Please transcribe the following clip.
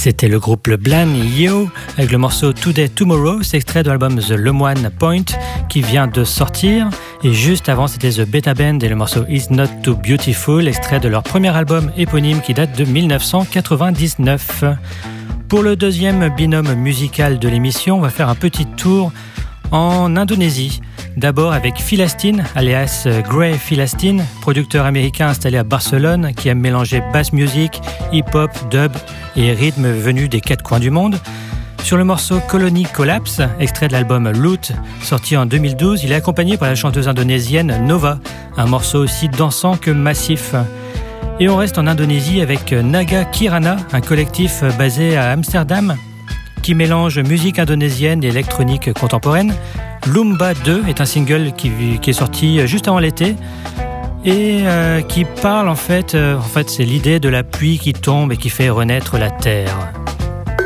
C'était le groupe Le Blan Yo avec le morceau Today Tomorrow, c'est extrait de l'album The Lemoine Point qui vient de sortir. Et juste avant, c'était The Beta Band et le morceau Is Not Too Beautiful, extrait de leur premier album éponyme qui date de 1999. Pour le deuxième binôme musical de l'émission, on va faire un petit tour en Indonésie. D'abord avec Phil Astin, alias Grey Phil Astin, producteur américain installé à Barcelone qui aime mélanger bass music, hip-hop, dub et rythme venus des quatre coins du monde. Sur le morceau Colony Collapse, extrait de l'album Loot, sorti en 2012, il est accompagné par la chanteuse indonésienne Nova, un morceau aussi dansant que massif. Et on reste en Indonésie avec Naga Kirana, un collectif basé à Amsterdam qui mélange musique indonésienne et électronique contemporaine. Lumba 2 est un single qui est sorti juste avant l'été et qui parle en fait c'est l'idée de la pluie qui tombe et qui fait renaître la terre.